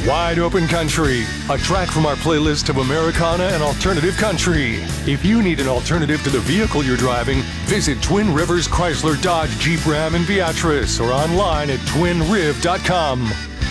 Wide Open Country, a track from our playlist of Americana and alternative country. If you need an alternative to the vehicle you're driving, visit Twin Rivers Chrysler Dodge Jeep Ram in Beatrice or online at twinriv.com.